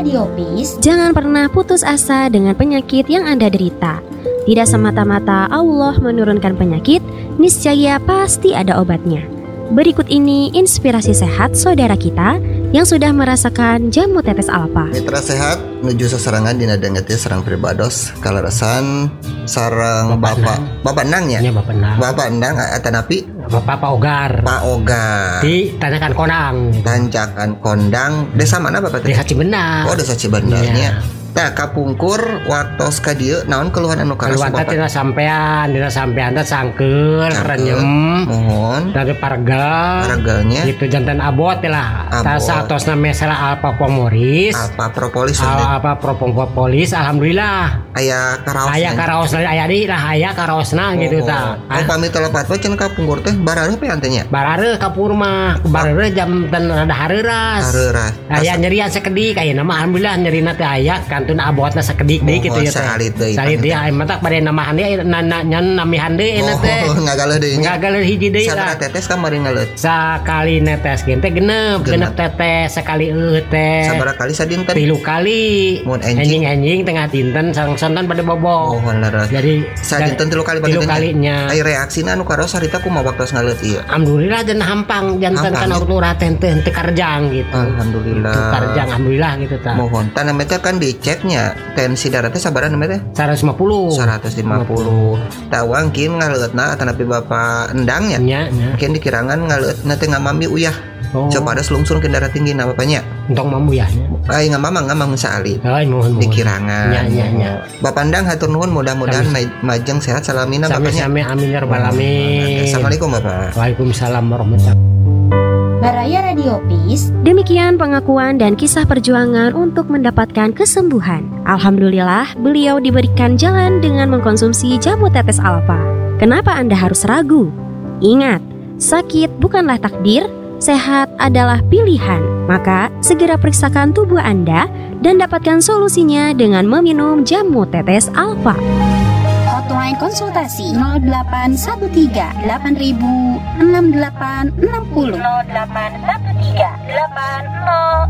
Radio Peace. Jangan pernah putus asa dengan penyakit yang Anda derita. Tidak semata-mata Allah menurunkan penyakit, niscaya pasti ada obatnya. Berikut ini inspirasi sehat saudara kita yang sudah merasakan jamu tetes alfa. Mitra sehat menuju seserangan dina dengeti serang pribados kaleresan sarang Bapak Endang ya? Ya Bapak Endang. Bapak Endang atanapi Pak Ogar. Pak Ogar. Di Tanjakan Konang. Tanjakan Kondang. Desa mana Bapak teh? Desa Cibendak. Oh, Desa Cibendarnya. Iya. Nah, kapungkur waktos ka dieu naon keluhan anu karaos Keluhan Bapak? dina sampean teh sangkeun, Cangkeun. renyem, Mohon dari pargal. Pargalnya Gitu jantan abot lah. Abot. Tasa atosna mesela alpa pomoris. apa propolis Apa propolis alhamdulillah. aya karaos. Aya karaosna aya di lah aya karaosna gitu ta. Oh, pamit telepat we cenah kapungkur teh barareuh pe antenya. Barareuh kapur mah, barareuh jam dan rada hareuras. Hareuras. Aya nyerian sakedik aya nama alhamdulillah nyerina teh aya kantun abotna sakedik deui gitu ya teh. Salit deui. Salit deui aya matak bade namahan deui nyan namihan deui na teh. Oh, ngagaluh deui nya. Ngagaluh hiji deui Sabaraha lah. tetes kamari ngaleut? Sakali netes ge teh genep tetes sekali teh. Sabaraha kali sadinten? 3 kali. Mun enjing Enjing tengah dinten sareng-sareng pada bobo. Oh, leres. Jadi Sadinten 3 kali pada 3 kalinya. Ai reaksina anu karaos harita kumaha waktos ngaleut ieu? Alhamdulillah dan hampang jantan kan urut teh teu karjang gitu. Alhamdulillah. Teu karjang alhamdulillah gitu ta. Mohon tanah meter kan diceknya tensi darah teh sabaraha namanya teh? 150. 150. Tawang kin ngaleutna atanapi Bapak Endang ya? Nya. Mungkin dikirangan ngaleutna teh ngamami uyah. Oh. Coba ada selungsur ke darah tinggi na bapaknya. Entong mamu ya. Ai ngamang saali. Ai mohon. Dikirangan. Nya. Bapak Endang hatur nuhun mudah-mudahan majeng sehat salamina bapaknya. Sami amin ya rabbal alamin. Assalamualaikum Bapak. Waalaikumsalam warahmatullahi. Baraya Radio Peace. Demikian pengakuan dan kisah perjuangan untuk mendapatkan kesembuhan. Alhamdulillah, beliau diberikan jalan dengan mengkonsumsi jamu tetes alfa. Kenapa Anda harus ragu? Ingat, sakit bukanlah takdir, sehat adalah pilihan. Maka, segera periksakan tubuh Anda dan dapatkan solusinya dengan meminum jamu tetes alfa. Hotline konsultasi 0813 8000 6860 0813 80